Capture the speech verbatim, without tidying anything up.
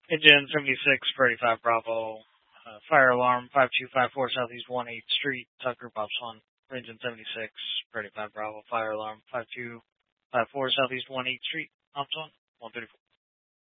Engine seventy-six for eighty-five Bravo. Uh, fire alarm five two five four Southeast one eighth Street, Tucker, Pops one. Engine seventy-six for eighty-five Bravo. Fire alarm five two five four Southeast one eighth Street, Pops one. one thirty-four.